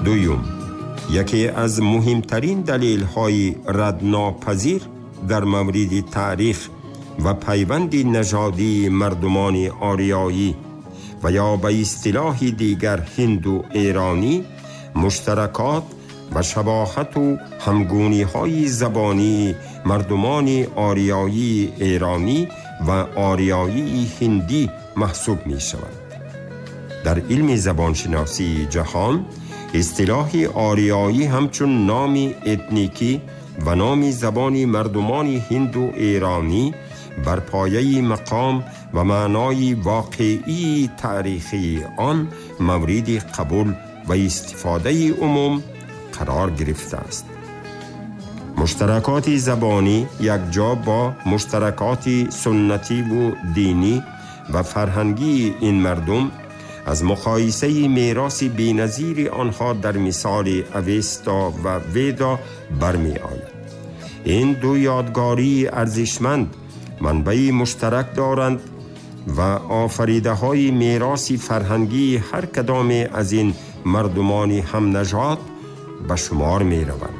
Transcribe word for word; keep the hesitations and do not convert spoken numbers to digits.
دویم، یکی از مهمترین دلیل های ردناپذیر در مورد تاریخ و پیوند نژادی مردمان آریایی و یا به اصطلاح دیگر هندو ایرانی مشترکات و شباهت و همگونی های زبانی مردمان آریایی ایرانی و آریایی هندی محسوب می شود. در علم زبانشناسی جهان اصطلاح آریایی همچون نام اتنیکی و نام زبانی مردمان هندو ایرانی بر پایه مقام و معنای واقعی تاریخی آن مورد قبول و استفاده عموم قرار گرفته است. مشترکات زبانی یک جا با مشترکات سنتی و دینی و فرهنگی این مردم از مقایسه میراث بی‌نظیر آنها در مثال اوستا و ویدا برمی آید. این دو یادگاری ارزشمند منبع مشترک دارند و آفریده های میراث فرهنگی هر کدام از این مردمان هم نژاد به شمار می روند.